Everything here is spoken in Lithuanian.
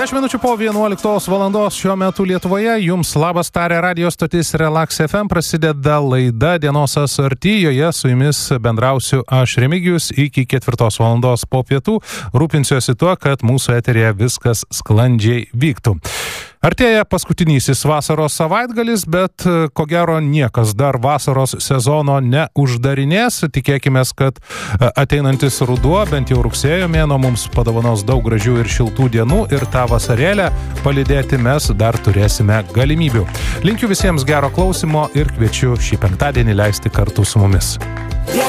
10 minučių po 11 valandos šiuo metu Lietuvoje. Jums labas taria radio stotis Relax FM. Prasideda laida Dienos asarty. Joje su jumis bendrausiu aš Remigijus iki 4 valandos po pietų. Rūpinsiuosi tuo, kad mūsų eterėje viskas sklandžiai vyktų. Artėja paskutinysis vasaros savaitgalis, bet ko gero niekas dar vasaros sezono neuždarinės. Tikėkime, kad ateinantis ruduo, bent jau rugsėjo mėnuo, mums padovanos daug gražių ir šiltų dienų ir tą vasarėlę palydėti mes dar turėsime galimybių. Linkiu visiems gero klausimo ir kviečiu šį penktadienį leisti kartu su mumis.